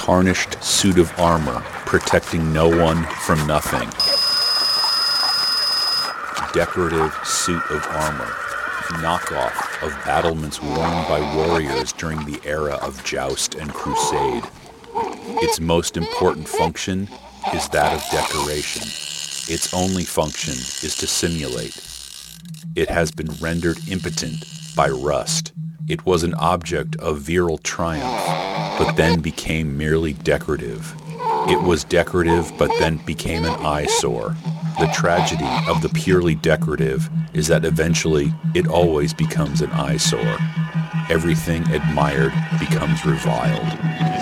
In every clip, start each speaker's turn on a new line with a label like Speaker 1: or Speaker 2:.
Speaker 1: tarnished suit of armor protecting no one from nothing. Decorative suit of armor, knockoff of battlements worn by warriors during the era of joust and crusade. Its most important function is that of decoration. Its only function is to simulate. It has been rendered impotent by rust. It was an object of virile triumph, but then became merely decorative. It was decorative, but then became an eyesore. The tragedy of the purely decorative is that eventually it always becomes an eyesore. Everything admired becomes reviled.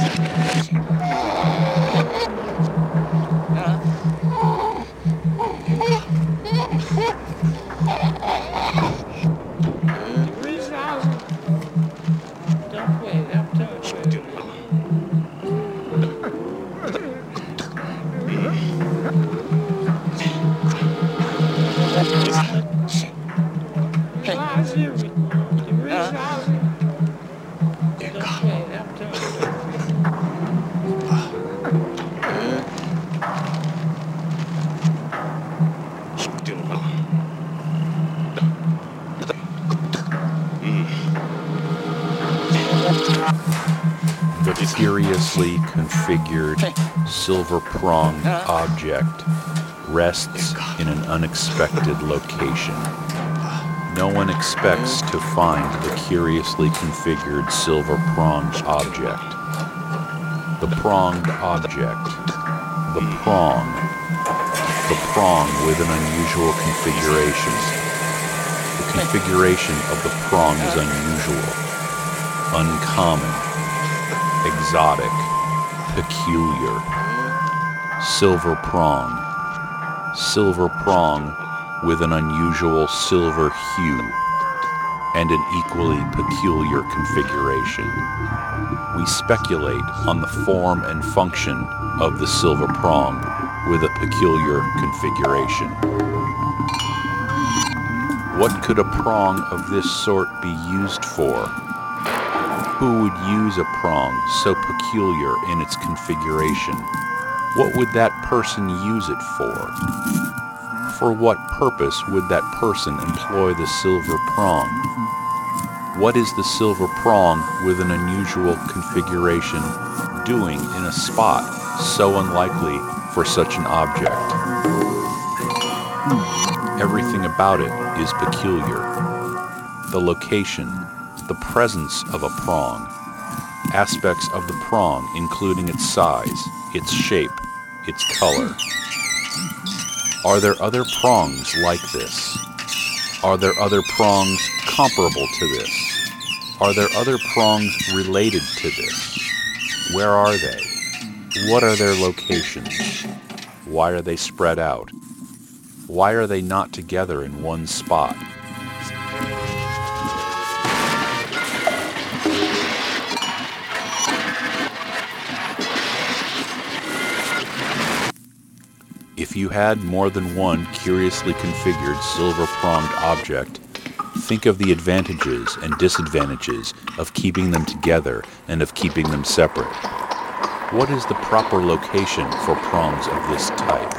Speaker 1: The curiously configured silver-pronged object rests in an unexpected location. No one expects to find the curiously configured silver-pronged object. The pronged object. The prong. The prong with an unusual configuration. The configuration of the prong is unusual, uncommon, exotic, peculiar. Silver prong. Silver prong with an unusual silver hue and an equally peculiar configuration. We speculate on the form and function of the silver prong with a peculiar configuration. What could a prong of this sort be used for? Who would use a prong so peculiar in its configuration? What would that person use it for? For what purpose would that person employ the silver prong? What is the silver prong with an unusual configuration doing in a spot so unlikely for such an object? Everything about it is peculiar. The location, the presence of a prong, aspects of the prong including its size, its shape, its color. Are there other prongs like this? Are there other prongs comparable to this? Are there other prongs related to this? Where are they? What are their locations? Why are they spread out? Why are they not together in one spot? If you had more than one curiously configured silver-pronged object, think of the advantages and disadvantages of keeping them together and of keeping them separate. What is the proper location for prongs of this type?